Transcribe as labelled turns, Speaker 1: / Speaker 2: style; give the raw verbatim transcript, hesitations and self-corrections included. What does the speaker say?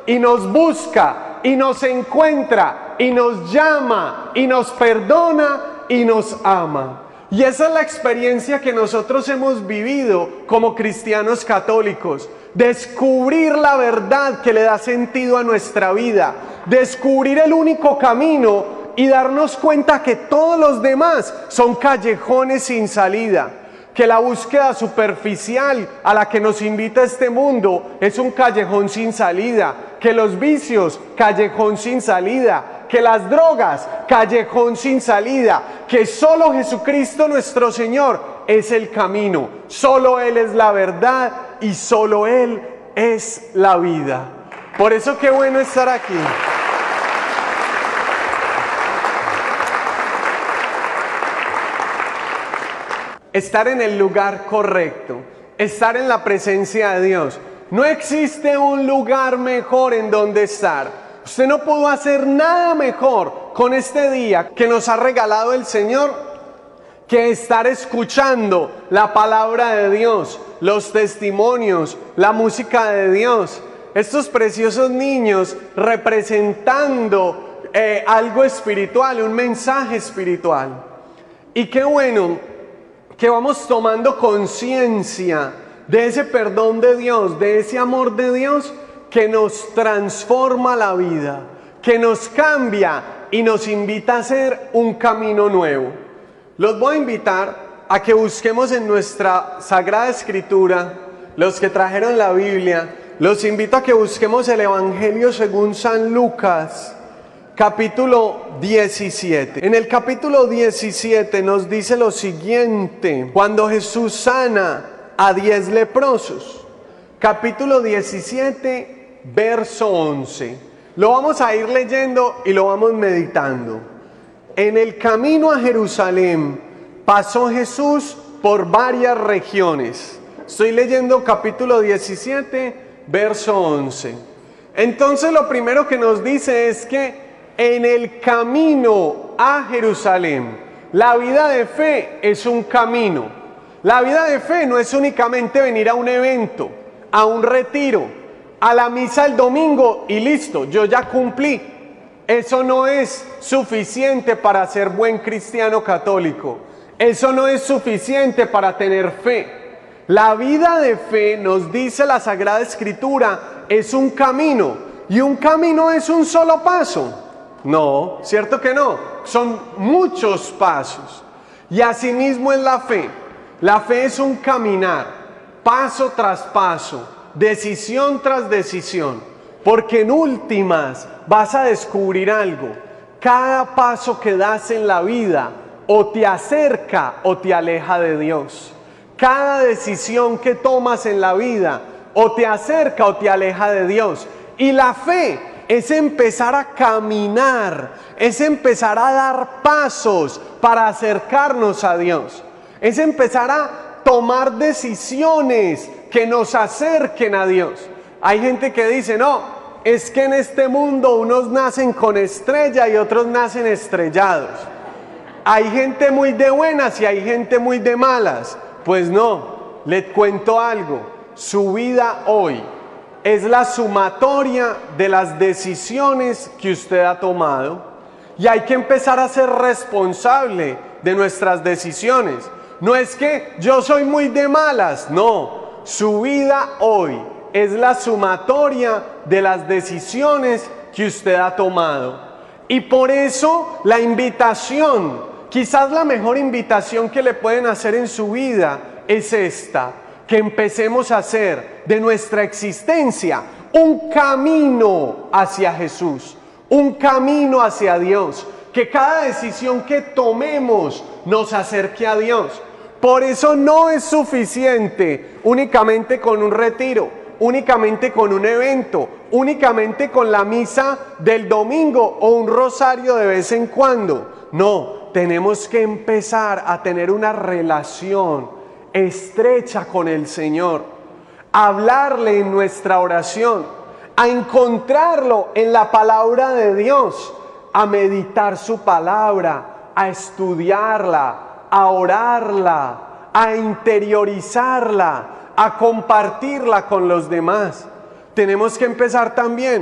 Speaker 1: y nos busca y nos encuentra y nos llama y nos perdona y nos ama. Y esa es la experiencia que nosotros hemos vivido como cristianos católicos. Descubrir la verdad que le da sentido a nuestra vida. Descubrir el único camino y darnos cuenta que todos los demás son callejones sin salida. Que la búsqueda superficial a la que nos invita este mundo es un callejón sin salida. Que los vicios, callejón sin salida. Que las drogas, callejón sin salida. Que solo Jesucristo nuestro Señor es el camino. Solo Él es la verdad y solo Él es la vida. Por eso qué bueno estar aquí. Estar en el lugar correcto, estar en la presencia de Dios. No existe un lugar mejor en donde estar. Usted no pudo hacer nada mejor con este día que nos ha regalado el Señor que estar escuchando la palabra de Dios, los testimonios, la música de Dios. Estos preciosos niños representando eh, algo espiritual, un mensaje espiritual. Y qué bueno que vamos tomando conciencia de ese perdón de Dios, de ese amor de Dios que nos transforma la vida, que nos cambia y nos invita a hacer un camino nuevo. Los voy a invitar a que busquemos en nuestra Sagrada Escritura, los que trajeron la Biblia, los invito a que busquemos el Evangelio según San Lucas, capítulo diecisiete. En el capítulo diecisiete nos dice lo siguiente, cuando Jesús sana a diez leprosos. Capítulo diecisiete, verso once. Lo vamos a ir leyendo y lo vamos meditando. En el camino a Jerusalén pasó Jesús por varias regiones. Estoy leyendo capítulo diecisiete, verso once. Entonces lo primero que nos dice es que en el camino a Jerusalén, la vida de fe es un camino. La vida de fe no es únicamente venir a un evento, a un retiro, a la misa el domingo y listo, yo ya cumplí. Eso no es suficiente para ser buen cristiano católico. Eso no es suficiente para tener fe. La vida de fe, nos dice la Sagrada Escritura, es un camino. ¿Y un camino es un solo paso? No, ¿cierto que no? Son muchos pasos. Y asimismo es la fe. La fe es un caminar, paso tras paso, decisión tras decisión. Porque en últimas vas a descubrir algo. Cada paso que das en la vida o te acerca o te aleja de Dios. Cada decisión que tomas en la vida o te acerca o te aleja de Dios. Y la fe es empezar a caminar, es empezar a dar pasos para acercarnos a Dios. Es empezar a tomar decisiones que nos acerquen a Dios. Hay gente que dice, no, es que en este mundo unos nacen con estrella y otros nacen estrellados. Hay gente muy de buenas y hay gente muy de malas. Pues no, les cuento algo, su vida hoy es la sumatoria de las decisiones que usted ha tomado y hay que empezar a ser responsable de nuestras decisiones. No es que yo soy muy de malas, no, su vida hoy es la sumatoria de las decisiones que usted ha tomado. Y por eso la invitación, quizás la mejor invitación que le pueden hacer en su vida es esta, que empecemos a hacer de nuestra existencia un camino hacia Jesús, un camino hacia Dios, que cada decisión que tomemos nos acerque a Dios. Por eso no es suficiente únicamente con un retiro, únicamente con un evento, únicamente con la misa del domingo o un rosario de vez en cuando. No, tenemos que empezar a tener una relación estrecha con el Señor, a hablarle en nuestra oración, a encontrarlo en la palabra de Dios, a meditar su palabra, a estudiarla, a orarla, a interiorizarla, a compartirla con los demás. Tenemos que empezar también